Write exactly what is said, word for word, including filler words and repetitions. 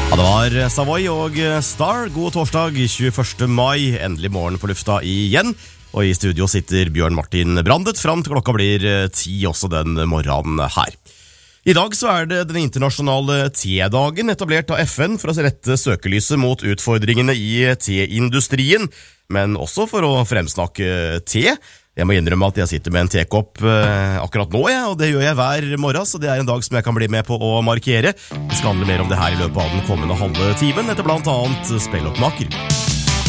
Ja, det var Savoy og Star. God torsdag, tjueførste mai. Endelig morgen på lufta igjen. Og i studio sitter Bjørn Martin Brandet fram til klokka blir ti også den morgenen her. I dag så er det den internasjonale te-dagen, etablert av F N for å rette søkelyset mot utfordringene i te-industrien, men også for å fremsnakke te. Jeg må innrømme at jeg sitter med en tekopp eh, akkurat nå, ja, og det gjør jeg hver morgen, så det er en dag som jeg kan bli med på å markere. Vi skal handle mer om det her i løpet av den kommende halve timen, etter blant annet Spelloppmaker.